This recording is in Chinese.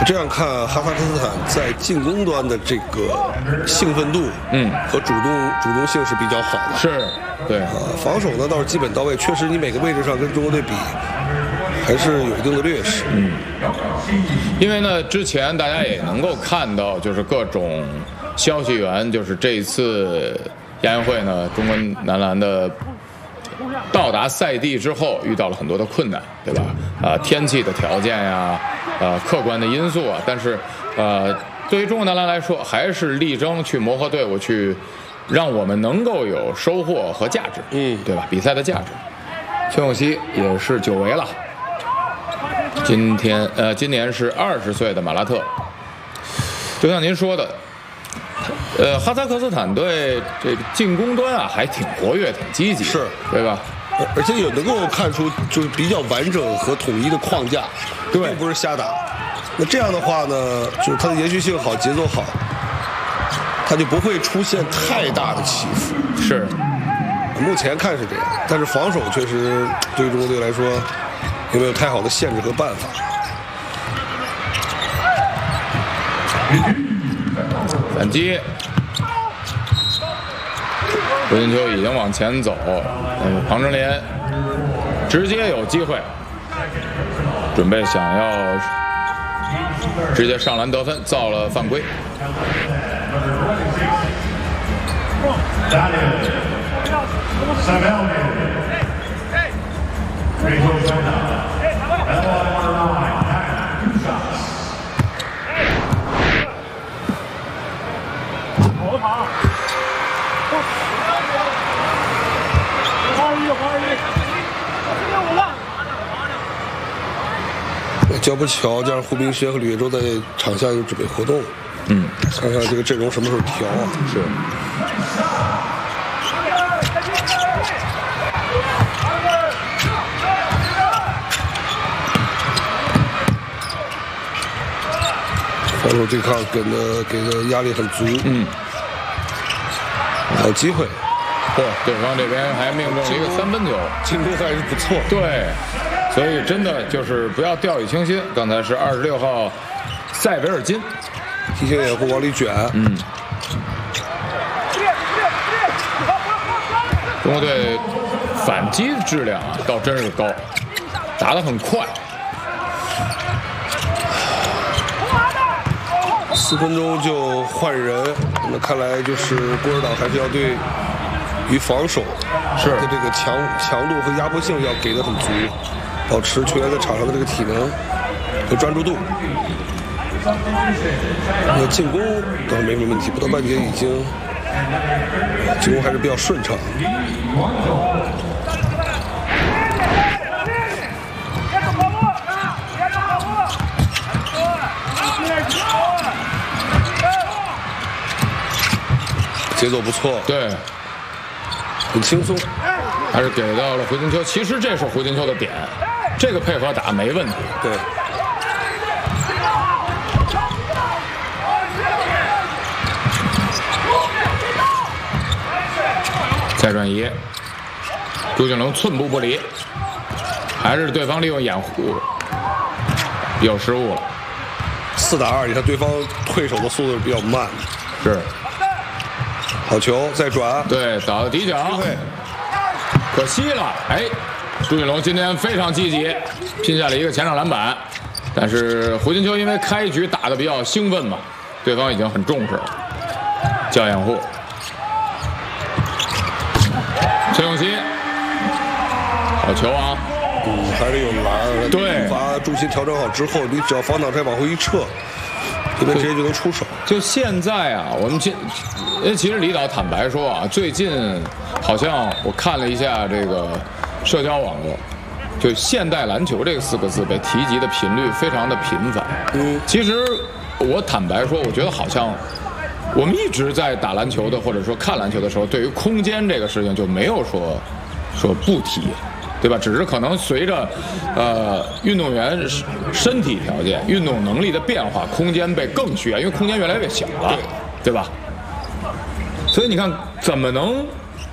这样看，哈萨克斯坦在进攻端的这个兴奋度，和主动性是比较好的。 是，对。 防守呢倒是基本到位，确实你每个位置上跟中国队比，还是有一定的劣势。 因为呢，之前大家也能够看到，就是各种消息源，就是这一次亚运会呢，中国男篮的到达赛地之后遇到了很多的困难，对吧？天气的条件呀，客观的因素啊，但是对于中国男篮来说，还是力争去磨合队伍，去让我们能够有收获和价值，对吧？比赛的价值。邱永熙也是久违了，今年是20岁的马拉特，就像您说的。哈萨克斯坦队这个进攻端啊还挺活跃、挺积极， 是， 对吧？ 而且也能够看出就是比较完整和统一的框架， 对， 并不是瞎打。那这样的话呢，就是它的延续性好，节奏好，它就不会出现太大的起伏。 是， 目前看是这样，但是防守确实对于中国队来说也没有太好的限制和办法。 反击，胡金秋已经往前走，庞真莲直接有机会，准备想要直接上篮得分，造了犯规。 焦不乔加上胡明轩和吕越洲在场下又准备活动，看看这个阵容什么时候调啊？ 是。 防守对抗给的压力很足，好机会。 对方这边还命中了一个3分球， 进攻还是不错。 对，所以真的就是不要掉以轻心。刚才是26号塞维尔金提醒掩护往里卷。 中国队反击质量啊，倒真是高，打得很快。 4分钟就换人，那看来就是郭指导还是要对于防守是的这个强度和压迫性要给的很足，保持球员在场上的这个体能和专注度。那进攻倒是没什么问题，不到半节已经进攻还是比较顺畅。节奏不错， 对， 很轻松， 还是给到了胡金秋。其实这是胡金秋的点，这个配合打没问题。 对， 再转移，朱景龙寸步不离，还是对方利用掩护有失误了。 4打2，你看对方退手的速度比较慢， 是。 好球，再转， 对，打到底角，可惜了。哎，朱景龙今天非常积极，拼下了一个前场篮板，但是胡金秋因为开局打得比较兴奋嘛，对方已经很重视了，叫掩护。崔永熙，好球啊！ 还是有篮。 对， 把重心调整好之后，你只要防挡拆往后一撤，对面直接就能出手。 就现在啊，我们其实李导坦白说啊，最近好像我看了一下这个社交网络，就现代篮球这个4个字被提及的频率非常的频繁。其实我坦白说，我觉得好像我们一直在打篮球的或者说看篮球的时候，对于空间这个事情就没有说不提，对吧？只是可能随着运动员身体条件、运动能力的变化，空间被更需要，因为空间越来越小了，对吧？所以你看，怎么能